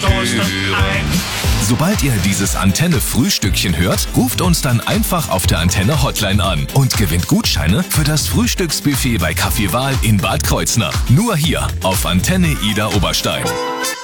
toasten ein. Sobald ihr dieses Antenne-Frühstückchen hört, ruft uns dann einfach auf der Antenne-Hotline an und gewinnt Gutscheine für das Frühstücksbuffet bei Café Wahl in Bad Kreuznach. Nur hier auf Antenne Ida Oberstein.